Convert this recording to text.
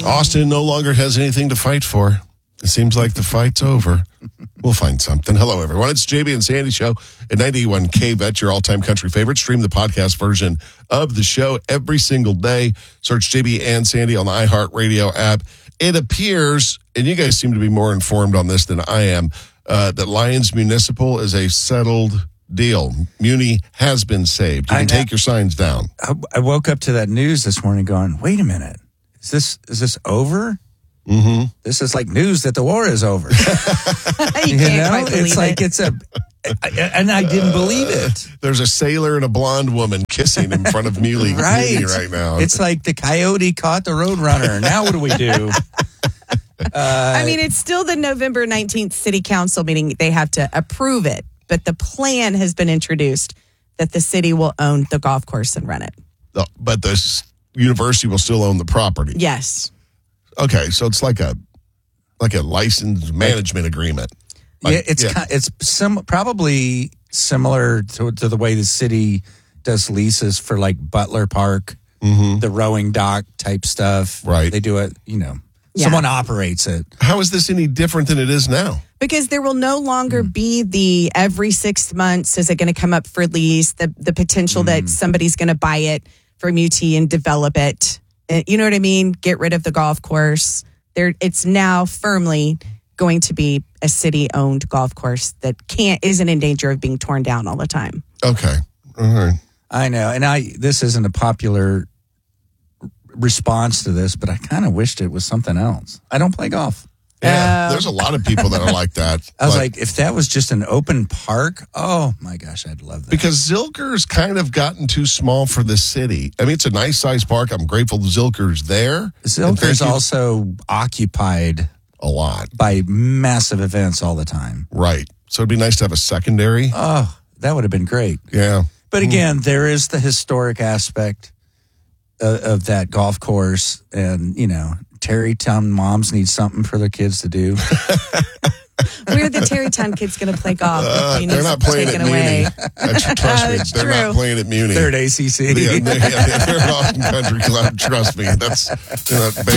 Austin no longer has anything to fight for. It seems like the fight's over. We'll find something. Hello, everyone. It's JB and Sandy Show at 91 KBET, your all-time country favorite. Stream the podcast version of the show every single day. Search JB and Sandy on the iHeartRadio app. It appears, and you guys seem to be more informed on this than I am, that Lyons Municipal is a settled deal. Muni has been saved. You can take your signs down. I woke up to that news this morning going, wait a minute. Is this over? Mm-hmm. This is like news that the war is over. You can't quite believe it's like it. and I didn't believe it. There's a sailor and a blonde woman kissing in front of Muni right now. It's like the coyote caught the roadrunner. Now what do we do? I mean, it's still the November 19th city council meeting. They have to approve it, but the plan has been introduced that the city will own the golf course and run it. But the university will still own the property. Yes. Okay, so it's like a license management agreement. It's probably similar to the way the city does leases for like Butler Park, the rowing dock type stuff. Right. They do it, someone operates it. How is this any different than it is now? Because there will no longer be the every 6 months, is it going to come up for lease, the potential that somebody's going to buy it from UT and develop it. You know what I mean? Get rid of the golf course. It's now firmly going to be a city-owned golf course that isn't in danger of being torn down all the time. Okay. All right. I know. And this isn't a popular response to this, but I kind of wished it was something else. I don't play golf. Yeah, there's a lot of people that are like that. I was like, if that was just an open park, oh my gosh, I'd love that. Because Zilker's kind of gotten too small for the city. I mean, it's a nice sized park. I'm grateful Zilker's there. Zilker's also occupied a lot by massive events all the time. Right. So it'd be nice to have a secondary. Oh, that would have been great. Yeah. But again, there is the historic aspect of that golf course, and Terrytown moms need something for their kids to do. Where are the Terrytown kids going to play golf? They're not playing at Muni. Trust me, they're not playing at Muni. They're at ACC. They're an Austin Country Club. Trust me, they're not